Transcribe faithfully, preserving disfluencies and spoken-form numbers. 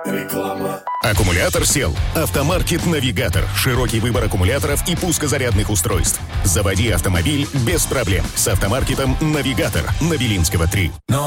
Реклама. Аккумулятор сел. Автомаркет «Навигатор». Широкий выбор аккумуляторов и пускозарядных устройств. Заводи автомобиль без проблем с автомаркетом «Навигатор» на Белинского, три.